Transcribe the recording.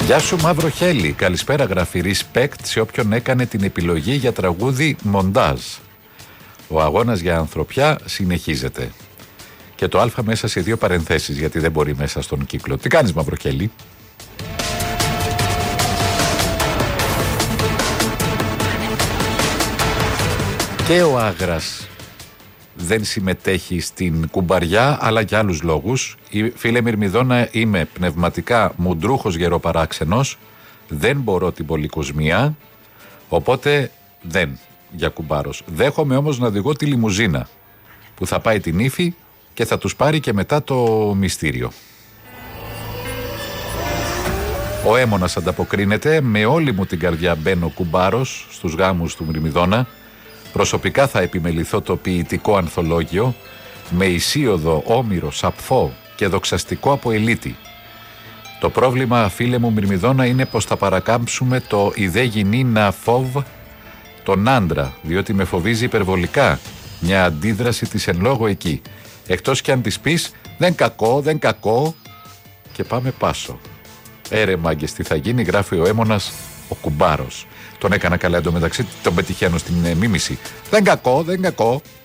Γεια σου Μαύρο Χέλη, καλησπέρα, γράφει respect σε όποιον έκανε την επιλογή για τραγούδι μοντάζ. Ο αγώνας για ανθρωπιά συνεχίζεται. Και το α μέσα σε 2 παρενθέσεις, γιατί δεν μπορεί μέσα στον κύκλο. Τι κάνεις Μαύρο Χέλη? Και ο Άγρας δεν συμμετέχει στην κουμπαριά, αλλά για άλλους λόγους. Φίλε Μυρμηδόνα, είμαι πνευματικά μουντρούχος γεροπαράξενος, δεν μπορώ την πολυκοσμία, οπότε δεν για κουμπάρος. Δέχομαι όμως να οδηγώ τη λιμουζίνα που θα πάει την Ήφη και θα τους πάρει και μετά το μυστήριο. Ο Έμονας ανταποκρίνεται, με όλη μου την καρδιά μπαίνω κουμπάρος στους γάμους του Μυρμηδόνα. Προσωπικά θα επιμεληθώ το ποιητικό ανθολόγιο με Ησίοδο, Όμηρο, Σαπφό και δοξαστικό από Ελίτη. Το πρόβλημα, φίλε μου Μυρμηδόνα, είναι πως θα παρακάμψουμε το «Ιδέ γινή να φόβ» τον άντρα, διότι με φοβίζει υπερβολικά μια αντίδραση της εν λόγω εκεί. Εκτός κι αν της πεις «δεν κακό, δεν κακό» και πάμε πάσο. Έρε μάγκες, τι θα γίνει, γράφει ο Έμονας, ο κουμπάρος. Τον έκανα καλά εντωμεταξύ, τον πετυχαίνω στην μίμηση. Δεν κακό, δεν κακό.